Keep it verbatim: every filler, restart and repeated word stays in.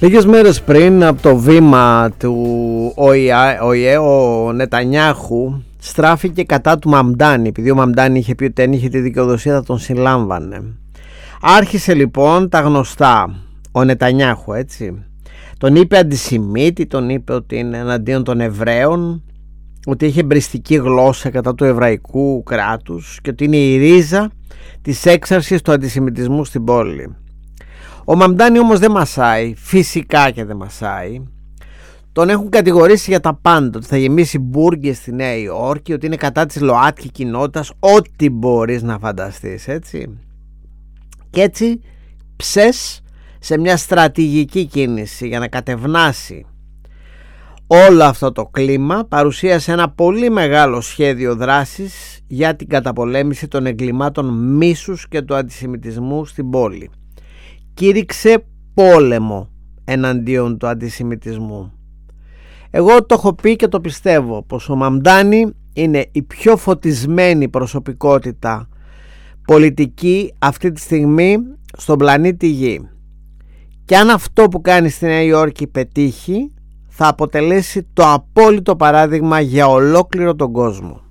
Λίγες μέρες πριν από το βήμα του ΟΗΕ, ο Νετανιάχου στράφηκε κατά του Μαμντάνη, επειδή ο Μαμντάνη είχε πει ότι αν είχε τη δικαιοδοσία θα τον συλλάμβανε. Άρχισε λοιπόν τα γνωστά ο Νετανιάχου, έτσι. Τον είπε αντισημίτη, τον είπε ότι είναι εναντίον των Εβραίων, ότι είχε μπριστική γλώσσα κατά του εβραϊκού κράτους και ότι είναι η ρίζα της έξαρσης του αντισημιτισμού στην πόλη. Ο Μαμντάνη όμως δεν μασάει, φυσικά και δεν μασάει. Τον έχουν κατηγορήσει για τα πάντα, ότι θα γεμίσει μπουργκες στη Νέα Υόρκη, ότι είναι κατά της ΛΟΑΤΚΙ κοινότητας, ό,τι μπορείς να φανταστείς, έτσι. Και έτσι ψες σε μια στρατηγική κίνηση για να κατευνάσει όλο αυτό το κλίμα, παρουσίασε ένα πολύ μεγάλο σχέδιο δράσης για την καταπολέμηση των εγκλημάτων μίσους και του αντισημιτισμού στην πόλη. Κήρυξε πόλεμο εναντίον του αντισημιτισμού. Εγώ το έχω πει και το πιστεύω πως ο Μαμντάνη είναι η πιο φωτισμένη προσωπικότητα πολιτική αυτή τη στιγμή στον πλανήτη Γη. Και αν αυτό που κάνει στη Νέα Υόρκη πετύχει, θα αποτελέσει το απόλυτο παράδειγμα για ολόκληρο τον κόσμο.